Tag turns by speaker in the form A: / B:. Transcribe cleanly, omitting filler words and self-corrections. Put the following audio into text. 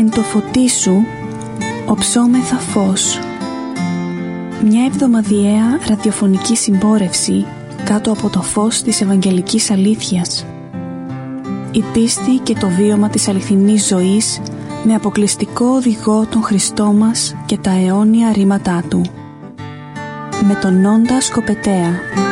A: Εν το φωτί σου οψόμεθα φως. Μια εβδομαδιαία ραδιοφωνική συμπόρευση κάτω από το φως της Ευαγγελικής Αλήθειας. Η πίστη και το βίωμα της αληθινής ζωής με αποκλειστικό οδηγό τον Χριστό μας και τα αιώνια ρήματά Του. Με τον Νόντα Σκοπετέα.